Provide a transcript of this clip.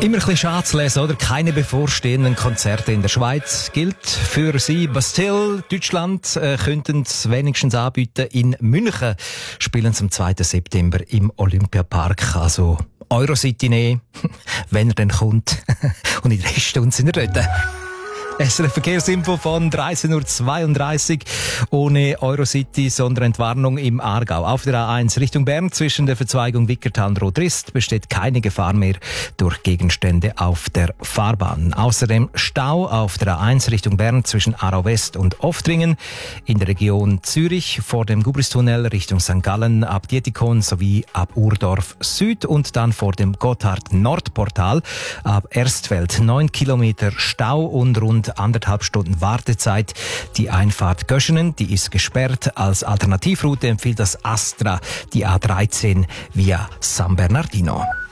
Immer ein bisschen schade zu lesen, oder? Keine bevorstehenden Konzerte in der Schweiz. Gilt für Sie Bastille, Deutschland, könnten es wenigstens anbieten. In München spielen sie am 2. September im Olympiapark. Also Eurocity nehmen, wenn er dann kommt. Und in der Stunde sind wir dort. SRF Verkehrsinfo von 13.32 Uhr. Ohne Eurocity, sondern Entwarnung im Aargau. Auf der A1 Richtung Bern zwischen der Verzweigung Wickertal-Rotrist besteht keine Gefahr mehr durch Gegenstände auf der Fahrbahn. Außerdem Stau auf der A1 Richtung Bern zwischen Aarau West und Oftringen. In der Region Zürich vor dem Gubristunnel Richtung St. Gallen ab Dietikon sowie ab Urdorf Süd und dann vor dem Gotthard-Nordportal ab Erstfeld 9 Kilometer Stau und rund 1,5 Stunden Wartezeit. Die Einfahrt Göschenen, die ist gesperrt. Als Alternativroute empfiehlt das Astra die A13 via San Bernardino.